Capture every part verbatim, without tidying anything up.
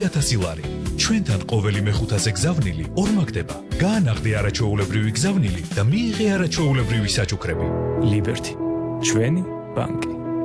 ათასი ლარი. ჩვენთან ყოველი მეხუთაზე გზავნილი ორმაგდება. გაანაღდე არაჩვეულებრივი გზავნილი და მიიღე არაჩვეულებრივი საჩუქრები. Liberty. ჩვენი ბანკი.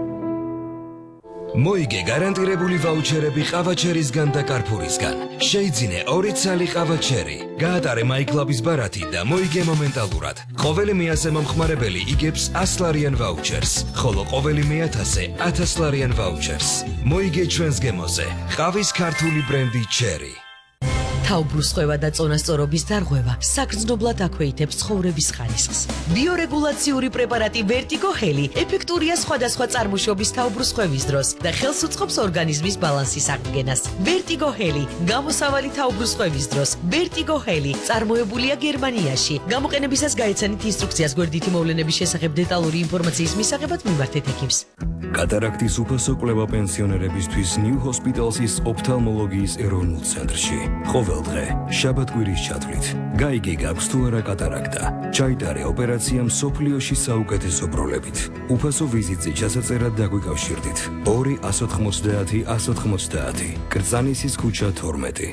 მოიგე გარანტირებული ვაუჩერები ყავაჩერისგან და კარფურისგან. შეიძინე ორი ცალი ყავაჩერი. გაატარე MyClub-ის ბარათი და მოიგე მომენტალურად. ყოველი მეათე მომხმარებელი იგებს ასი ლარიან ვაუჩერს, ხოლო ყოველი მეათასე ათას ლარიან ვაუჩერს. მოიგე ჩვენს გემოზე. ყავის ქართული ბრენდი ჩერი. თავბრუსხვევა და წონასწორობის დარღვევა საგრძნობლად აქვეითებს ცხოვრების ხარისხს. ბიორეგულაციური პრეპარატი Vertigo Heli ეფექტურია სხვადასხვა წარმოშობის თავბრუსხვევის დროს და ხელს უწყობს ორგანიზმის ბალანსის აღდგენას. Vertigo Heli გამოსავალი თავბრუსხვევის დროს. Vertigo Heli წარმოებულია გერმანიაში. გამოყენებისას გაეცანით ინსტრუქციას გვერდითი მოვლენების შესახებ დეტალური ინფორმაციის მისაღებად მიმართეთ ექიმს. კატარაქტის უფასო კვლევა პენსიონერებისთვის New Hospital's ოფთალმოლოგიის ეროვნულ ცენტრში. ყოველდღე შაბათ-კვირის ჩათვლით. გაიგე გაქვს თუ არა კატარაქტა. ჩაიტარე ოპერაცია მსოფლიოში საუკეთესო პროლებით. უფასო ვიზიტზე ჩასაწერად დაგვიკავშირდით. ორი ათას ოცდაათი ათას ოცდაათი. კრწანისის ქუჩა თორმეტი.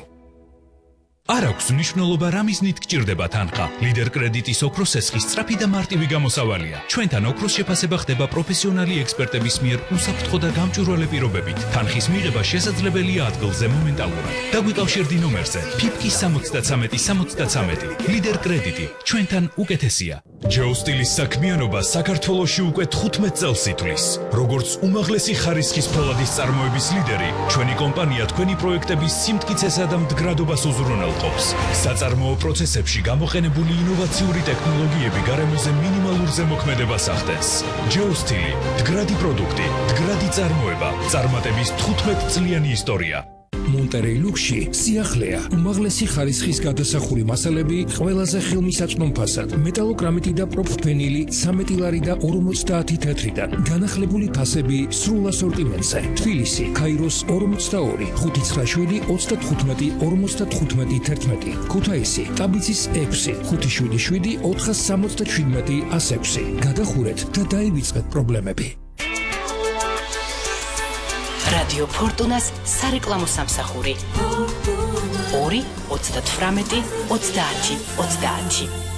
არ აქვს მნიშვნელობა რა მიზნით გჭირდება თანხა. ლიდერ კრედიტის ოქროს სესხის სწრაფი და მარტივი გამოსავალია. ჩვენთან ოქროს შეფასება ხდება პროფესიონალი ექსპერტების მიერ უსაფრთხო და გამჭვირვალე პირობებით. თანხის მიღება შესაძლებელია ადგილზე მომენტალურად. დაგვიკავშირდი ნომერზე ფიფკის სამოცდათრამეტი სამოცდათრამეტი. ლიდერ კრედიტი ჩვენთან უკეთესია. ჯეოსტილის საქმიანობა საქართველოში უკვე თხუთმეტ წელს ითვლის. როგორც უმაღლესი ხარისხის ფოლადის წარმოების ლიდერი, ჩვენი კომპანია თქვენი პროექტების სიმტკიცესა და მდგრადობას უზრუნველყოფს. საწარმოო პროცესებში გამოყენებული ინოვაციური ტექნოლოგიები გარემოზე მინიმალურ ზემოქმედებას ახდენს. ჯეოსტილი, მდგრადი პროდუქტი, მდგრადი წარმოება, წარმატების თხუთმეტწლიანი ისტორია. მონტერეი ლუქსში სიახლეა, უმაღლესი ხარისხის გადასახური მასალები ყველაზე ხელმისაწვდომ ფასად, მეტალოკრამიტი და პროფენილი ცამეტი ლარი და ორმოცდაათი თეთრიდან, განახლებული ფასები სრულ ასორტიმენტზე. თბილისი, ქაიროს ორმოცდაორი, ხუთი ცხრა შვიდი ოცდათხუთმეტი ორმოცდათხუთმეტი თერთმეტი, ქუთაისი, ტაბიცის ექვსი, ხუთი შვიდი შვიდი ოთხას სამოცდაშვიდმეტი ას ექვსი. გადახურეთ და დაივიწყეთ პრობლემები. რადიო ფორტუნას სარეკლამო სამსახური ორი ოცდათვრამეტი ოცდაათი ოცდაათი